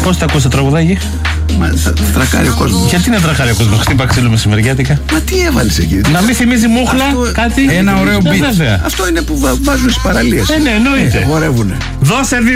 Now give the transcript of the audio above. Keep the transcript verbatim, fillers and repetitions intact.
Πώς τα ακούς τα τραγουδάκι? Μα θα τρακάρει ο κόσμος. Γιατί να τρακάρει ο κόσμος? Χτύπα ξύλο μεσημεριάτικα. Μα τι έβαλες εκεί? Να μην θυμίζει μούχλα, αυτό, κάτι. Ένα ωραίο beat. Αυτό είναι που βάζουν στις παραλίες. Ε, ναι, εννοείται. Ε, χορεύουνε. Δώσε